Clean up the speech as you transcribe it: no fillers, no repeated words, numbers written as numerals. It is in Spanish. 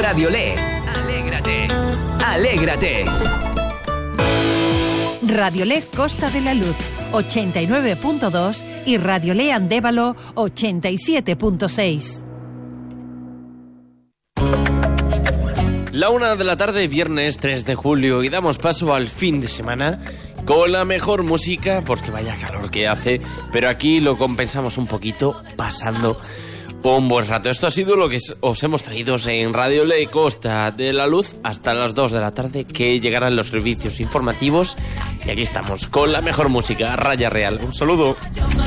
Radiolé. Alégrate. Alégrate. Radiolé Costa de la Luz 89.2 y Radiolé Andévalo 87.6. La 1 de la tarde, viernes 3 de julio, y damos paso al fin de semana con la mejor música, porque vaya calor que hace, pero aquí lo compensamos un poquito pasando un buen rato. Esto ha sido lo que os hemos traído en Radiolé Costa de la Luz hasta las 2 de la tarde, que llegarán los servicios informativos, y aquí estamos con la mejor música, Raya Real. Un saludo.